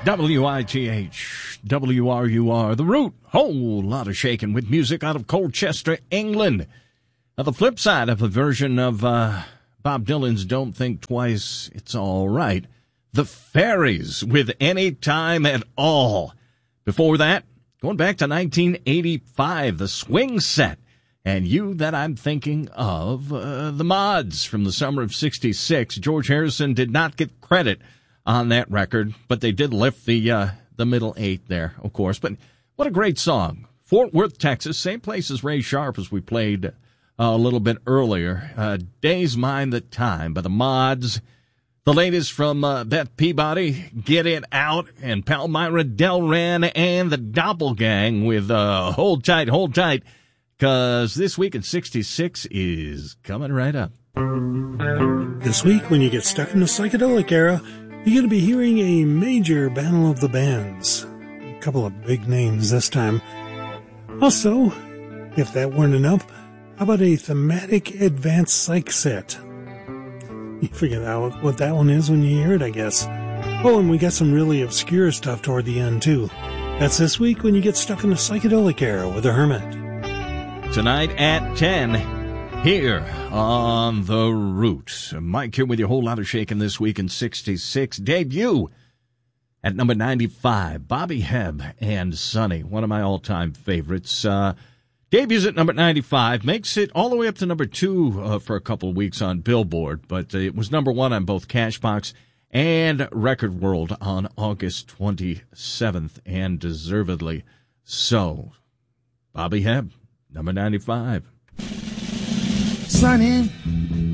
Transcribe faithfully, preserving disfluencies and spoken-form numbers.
W I T H, W R U R, The Root, whole lot of shaking with music out of Colchester, England. Now, the flip side of a version of uh, Bob Dylan's Don't Think Twice, It's All Right, The Fairies with Any Time at All. Before that, going back to nineteen eighty-five, The Swing Set, and You That I'm Thinking Of, uh, The Mods from the summer of sixty-six. George Harrison did not get credit on that record, but they did lift the uh, the middle eight there, of course. But what a great song. Fort Worth, Texas, same place as Ray Sharp as we played uh, a little bit earlier. Uh, Days Mind the Time by the Mods. The latest from uh, Beth Peabody, Get It Out, and Palmyra Delran and the Doppelgang with uh, Hold Tight, Hold Tight, because this week in sixty-six is coming right up. This week, when you get stuck in the psychedelic era, you're going to be hearing a major battle of the bands. A couple of big names this time. Also, if that weren't enough, how about a thematic advanced psych set? You figure out what that one is when you hear it, I guess. Oh, and we got some really obscure stuff toward the end, too. That's this week when you get stuck in the psychedelic era with the Hermit. Tonight at ten. Here on The Root. Mike here with you, a whole lot of shaking this week in sixty-six. Debut at number ninety-five, Bobby Hebb and Sonny, one of my all-time favorites. Uh, debuts at number ninety-five, makes it all the way up to number two uh, for a couple of weeks on Billboard, but uh, it was number one on both Cashbox and Record World on August twenty-seventh, and deservedly so. Bobby Hebb, number ninety-five. Sonny,